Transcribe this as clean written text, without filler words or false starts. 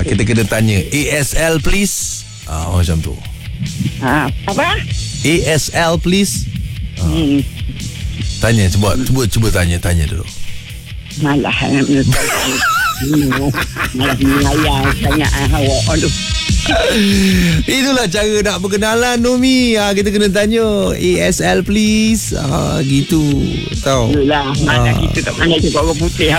kita kena tanya ASL please. Macam tu. Apa? ASL please. Tanya, cuba tanya dulu. Malah melayang tanyaan awak. Aduh. Itulah cara nak berkenalan, Nomi. Kita kena tanya ASL please. Gitu. Tahu. Itulah. Mana kita tak pandai cakap orang putih.